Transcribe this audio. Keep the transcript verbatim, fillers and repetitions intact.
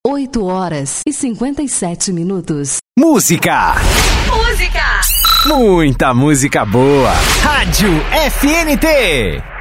oito horas e cinquenta e sete minutos. Música! Música! Muita música boa! Rádio F N T!